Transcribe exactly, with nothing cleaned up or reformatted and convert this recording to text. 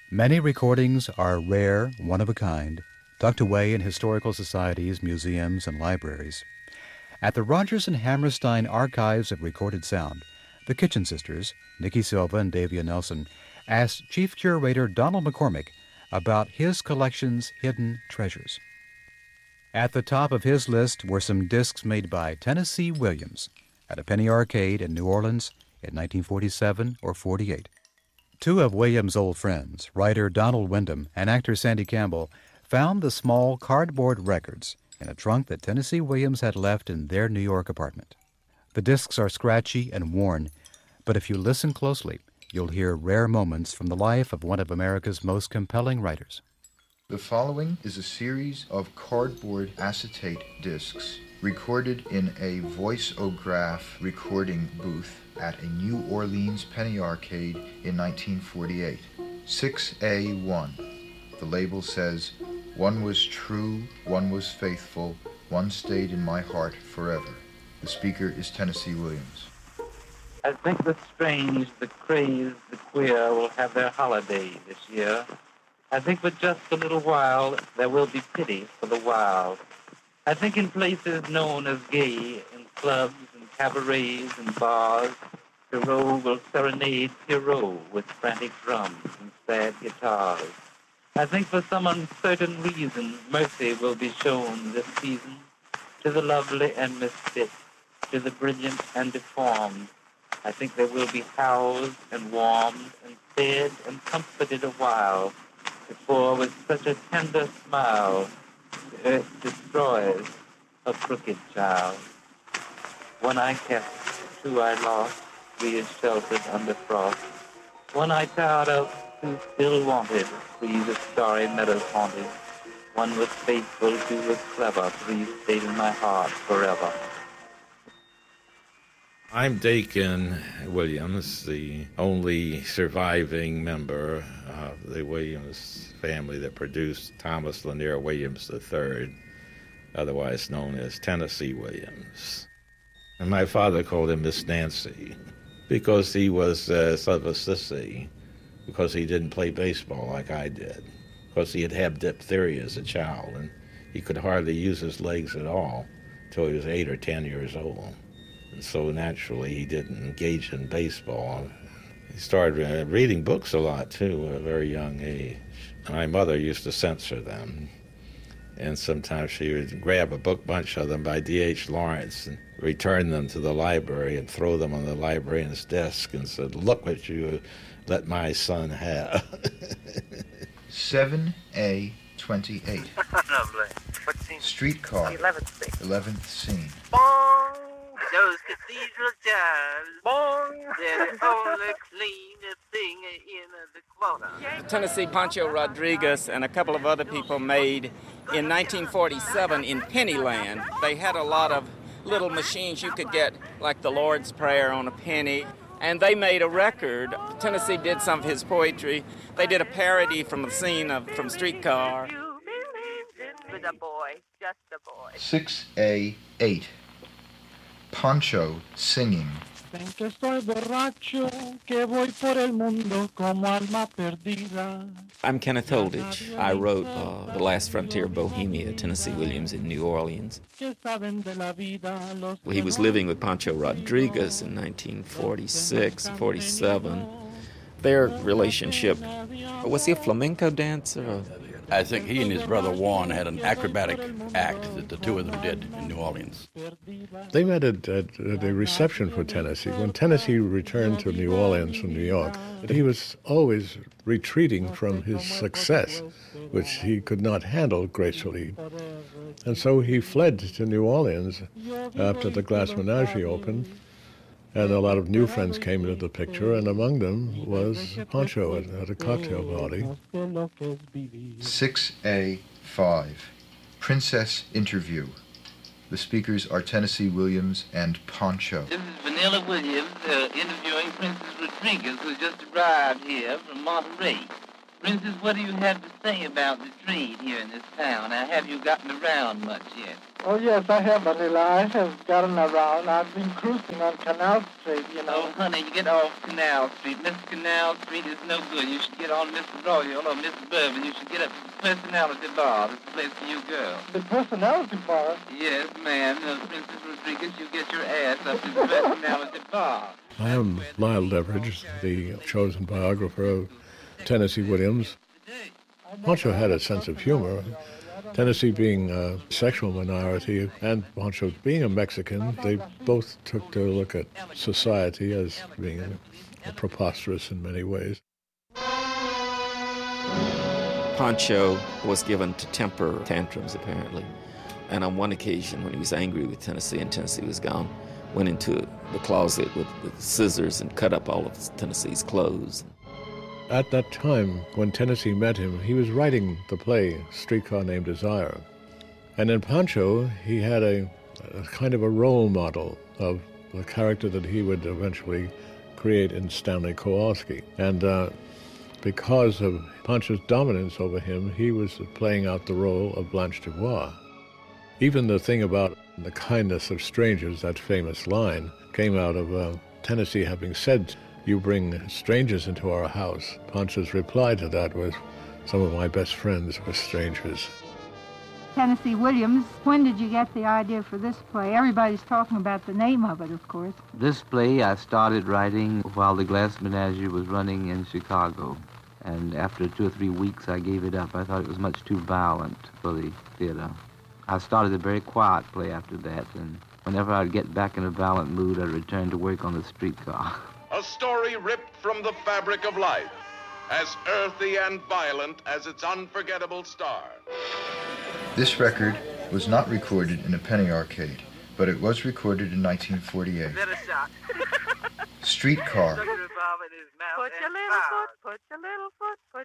Many recordings are rare, one of a kind, tucked away in historical societies, museums, and libraries. At the Rogers and Hammerstein Archives of Recorded Sound, the Kitchen Sisters, Nikki Silva and Davia Nelson, asked Chief Curator Donald McCormick about his collection's hidden treasures. At the top of his list were some discs made by Tennessee Williams at a Penny Arcade in New Orleans in nineteen forty-seven or forty-eight. Two of Williams' old friends, writer Donald Wyndham and actor Sandy Campbell, found the small cardboard records in a trunk that Tennessee Williams had left in their New York apartment. The discs are scratchy and worn, but if you listen closely, you'll hear rare moments from the life of one of America's most compelling writers. The following is a series of cardboard acetate discs recorded in a voice-o-graph recording booth at a New Orleans Penny Arcade in nineteen forty-eight. six A one. The label says, "One was true, one was faithful, one stayed in my heart forever." The speaker is Tennessee Williams. I think the strange, the crazed, the queer will have their holiday this year. I think for just a little while there will be pity for the wild. I think in places known as gay, in clubs and cabarets and bars, Pierrot will serenade Pierrot with frantic drums and sad guitars. I think for some uncertain reason mercy will be shown this season to the lovely and misfit, to the brilliant and deformed. I think they will be housed and warmed and fed and comforted a while, before with such a tender smile the earth destroys a crooked child. One I kept, two I lost, three is sheltered under frost. One I tired of, two still wanted, three the starry meadows haunted. One was faithful, two was clever, three stayed in my heart forever. I'm Dakin Williams, the only surviving member of the Williams family that produced Thomas Lanier Williams the third, otherwise known as Tennessee Williams. And my father called him Miss Nancy because he was uh, sort of a sissy, because he didn't play baseball like I did, because he had had diphtheria as a child, and he could hardly use his legs at all until he was eight or ten years old. And so naturally he didn't engage in baseball. He started uh, reading books a lot, too, at a very young age. My mother used to censor them, and sometimes she would grab a book bunch of them by D H Lawrence and return them to the library and throw them on the librarian's desk and said, "Look what you let my son have." seven A twenty-eight. Lovely. What scene? Streetcar. eleventh scene. eleventh scene. Bong! Those cathedral chimes. Bong! They're the only cleanest thing in the quarter. Tennessee Pancho Rodriguez and a couple of other people made in nineteen forty-seven in Pennyland. They had a lot of little machines you could get, like the Lord's Prayer on a penny. And they made a record. Tennessee did some of his poetry. They did a parody from the scene of from Streetcar. With a boy, just a boy. six A eight. Pancho singing. Ven que estoy borracho, que voy por el mundo como alma perdida. I'm Kenneth Holditch. I wrote uh, The Last Frontier of Bohemia, Tennessee Williams in New Orleans. He was living with Pancho Rodriguez in nineteen forty-six, forty-seven. Their relationship, was he a flamenco dancer? I think he and his brother Juan had an acrobatic act that the two of them did in New Orleans. They met at, at, at a reception for Tennessee. When Tennessee returned to New Orleans from New York, he was always retreating from his success, which he could not handle gracefully. And so he fled to New Orleans after the Glass Menagerie opened, and a lot of new friends came into the picture, and among them was Pancho at, at a cocktail party. six A five. Princess Interview. The speakers are Tennessee Williams and Pancho. This is Vanilla Williams uh, interviewing Princess Rodriguez, who just arrived here from Monterey. Princess, what do you have to say about the trade here in this town? Now, have you gotten around much yet? Oh, yes, I have, Vanilla. I have gotten around. I've been cruising on Canal Street, you know. Oh, honey, you get off Canal Street. Miss Canal Street is no good. You should get on Missus Royal or Missus Bourbon. You should get up to the Personality Bar. It's the place for you girls. The Personality Bar? Yes, ma'am. Uh, Princess Rodriguez, you get your ass up to the Personality Bar. I am Lyle Leveridge, the chosen biographer of Tennessee Williams. Pancho had a sense of humor. Tennessee being a sexual minority and Pancho being a Mexican, they both took to look at society as being preposterous in many ways. Pancho was given to temper tantrums, apparently. And on one occasion, when he was angry with Tennessee and Tennessee was gone, went into the closet with, with scissors and cut up all of Tennessee's clothes. At that time, when Tennessee met him, he was writing the play Streetcar Named Desire. And in Pancho, he had a, a kind of a role model of the character that he would eventually create in Stanley Kowalski. And uh, because of Pancho's dominance over him, he was playing out the role of Blanche Dubois. Even the thing about the kindness of strangers, that famous line, came out of uh, Tennessee having said, "You bring strangers into our house." Pancho's reply to that was, "Some of my best friends were strangers." Tennessee Williams, when did you get the idea for this play? Everybody's talking about the name of it, of course. This play I started writing while the Glass Menagerie was running in Chicago. And after two or three weeks, I gave it up. I thought it was much too violent for the theater. I started a very quiet play after that, and whenever I'd get back in a violent mood, I'd return to work on the streetcar. A story ripped from the fabric of life, as earthy and violent as its unforgettable star. This record was not recorded in a penny arcade, but it was recorded in nineteen forty-eight. Streetcar. Put your little foot, put your little foot, put